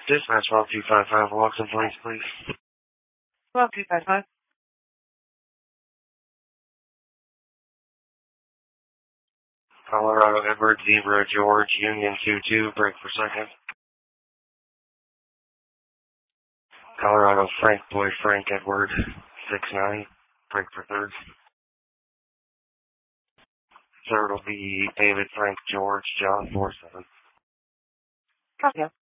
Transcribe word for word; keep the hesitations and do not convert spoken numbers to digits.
Dispatch twelve two five five, Watson Place, please. twelve two five five. Colorado Edward Zebra George Union two two, break for second. Colorado Frank Boy Frank Edward six nine, break for third. Third will be David Frank George John four seven. Copy.